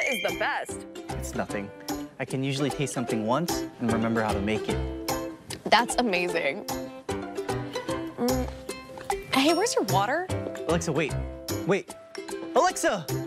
is the best? It's nothing. I can usually taste something once and remember how to make it. That's amazing. Hey, where's your water? Alexa, wait. Wait. Alexa!